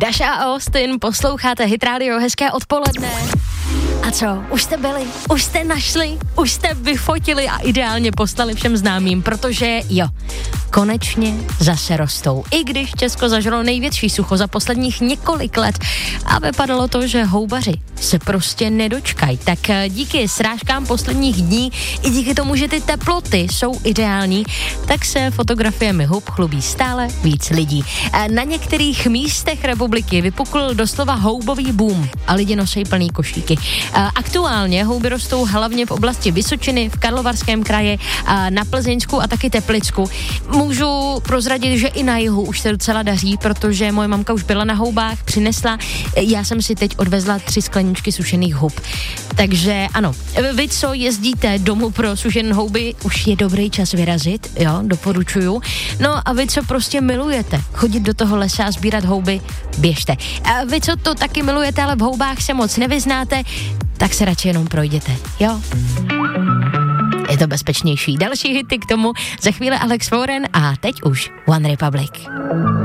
Dasha a Austin, posloucháte Hit Radio, hezké odpoledne. A co, už jste byli, už jste našli, už jste vyfotili a ideálně poslali všem známým, protože jo, konečně zase rostou. I když Česko zažilo největší sucho za posledních několik let a vypadalo to, že houbaři se prostě nedočkají, tak díky srážkám posledních dní i díky tomu, že ty teploty jsou ideální, tak se fotografiemi hub chlubí stále víc lidí. Na některých místech republiky vypukl doslova houbový boom a lidi nosí plný košíky. Aktuálně houby rostou hlavně v oblasti Vysočiny, v Karlovarském kraji, na Plzeňsku a taky Teplicku. Můžu prozradit, že i na jihu už se docela daří, protože moje mamka už byla na houbách, přinesla, já jsem si teď odvezla 3 skleničky sušených hub. Takže ano, vy, co jezdíte domů pro sušené houby, už je dobrý čas vyrazit, jo, doporučuju. No a vy, co prostě milujete chodit do toho lesa a sbírat houby, běžte. A vy, co to taky milujete, ale v houbách se moc nevyznáte, tak se radši jenom projděte, jo? Je to bezpečnější. Další hity k tomu, za chvíli Alex Warren a teď už One Republic.